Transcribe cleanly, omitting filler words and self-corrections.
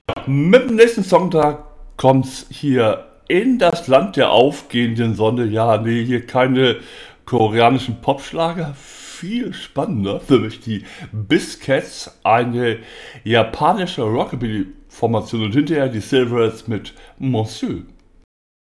Mit dem nächsten Song, da kommt's hier in das Land der aufgehenden Sonne. Ja, nee, hier keine koreanischen Popschlager. Viel spannender für mich die Biscuits, eine japanische Rockabilly-Formation und hinterher die Silverets mit Monsieur.